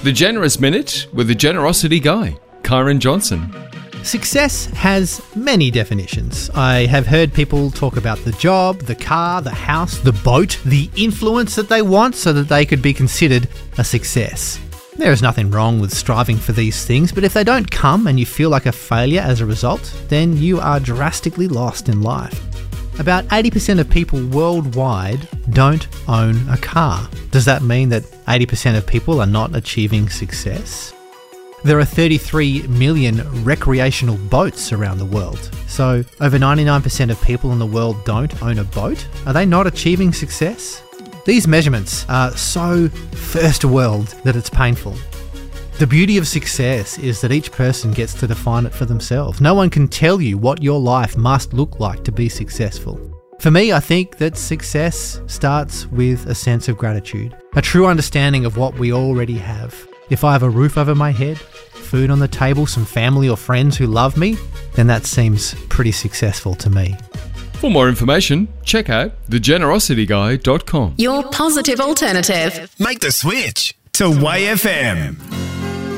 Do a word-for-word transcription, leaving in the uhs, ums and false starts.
The Generous Minute with the Generosity Guy, Kyron Johnson. Success has many definitions. I have heard people talk about the job, the car, the house, the boat, the influence that they want so that they could be considered a success. There is nothing wrong with striving for these things, but if they don't come and you feel like a failure as a result, then you are drastically lost in life. About eighty percent of people worldwide don't own a car. Does that mean that eighty percent of people are not achieving success? There are thirty-three million recreational boats around the world. So over ninety-nine percent of people in the world don't own a boat. Are they not achieving success? These measurements are so first world that it's painful. The beauty of success is that each person gets to define it for themselves. No one can tell you what your life must look like to be successful. For me, I think that success starts with a sense of gratitude, a true understanding of what we already have. If I have a roof over my head, food on the table, some family or friends who love me, then that seems pretty successful to me. For more information, check out the generosity guy dot com. Your positive alternative. Make the switch to Y F M.